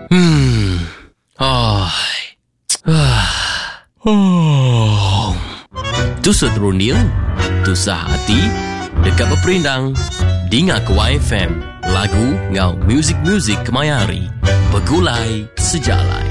Tusut rundil, tusah hati, dekat berperindang, dengar ke YFM, lagu ngau muzik-muzik kemayari, bergulai sejalai.